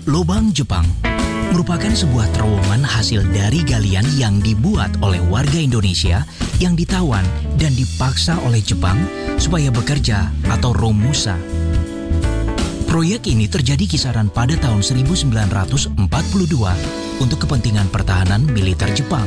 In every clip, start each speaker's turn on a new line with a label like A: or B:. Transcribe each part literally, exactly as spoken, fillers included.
A: Lobang Jepang merupakan sebuah terowongan hasil dari galian yang dibuat oleh warga Indonesia yang ditawan dan dipaksa oleh Jepang supaya bekerja atau romusa. Proyek ini terjadi kisaran pada tahun seribu sembilan ratus empat puluh dua untuk kepentingan pertahanan militer Jepang.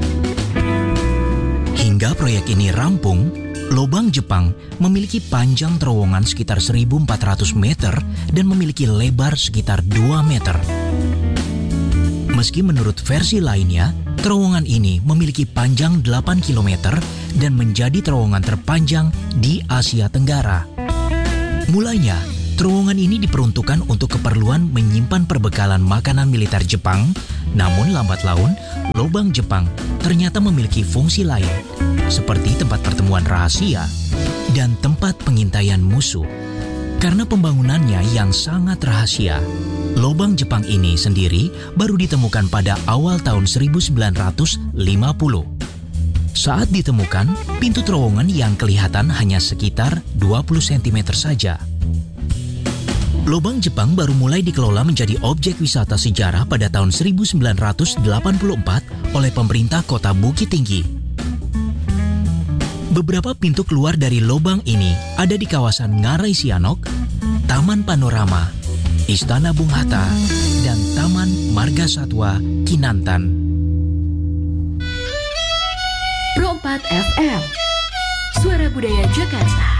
A: Hingga proyek ini rampung, Lobang Jepang memiliki panjang terowongan sekitar seribu empat ratus meter dan memiliki lebar sekitar dua meter. Meski menurut versi lainnya, terowongan ini memiliki panjang delapan kilometer dan menjadi terowongan terpanjang di Asia Tenggara. Mulanya, terowongan ini diperuntukkan untuk keperluan menyimpan perbekalan makanan militer Jepang, namun lambat laun, Lobang Jepang ternyata memiliki fungsi lain, seperti tempat pertemuan rahasia dan tempat pengintaian musuh. Karena pembangunannya yang sangat rahasia, Lobang Jepang ini sendiri baru ditemukan pada awal tahun seribu sembilan ratus lima puluh. Saat ditemukan, pintu terowongan yang kelihatan hanya sekitar dua puluh sentimeter saja. Lobang Jepang baru mulai dikelola menjadi objek wisata sejarah pada tahun seribu sembilan ratus delapan puluh empat oleh pemerintah kota Bukit Tinggi. Beberapa pintu keluar dari lobang ini ada di kawasan Ngarai Sianok, Taman Panorama, Istana Bung Hatta, dan Taman Marga Satwa Kinantan.
B: Pro empat F M, Suara Budaya Jakarta.